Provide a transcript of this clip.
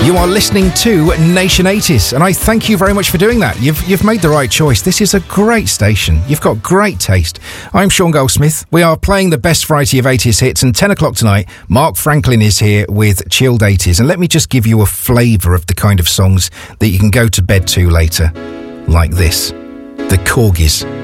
You are listening to Nation 80s, and I thank you very much for doing that. You've made the right choice. This is a great station. You've got great taste. I'm Sean Goldsmith. We are playing the best variety of 80s hits, and 10 o'clock tonight, Mark Franklin is here with Chilled 80s. And let me just give you a flavour of the kind of songs that you can go to bed to later, like this. The Corgis.